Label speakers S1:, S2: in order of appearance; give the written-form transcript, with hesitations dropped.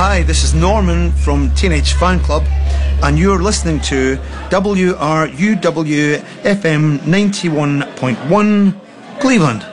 S1: Hi, this is Norman from Teenage Fan Club, and you're listening to WRUW FM 91.1 Cleveland.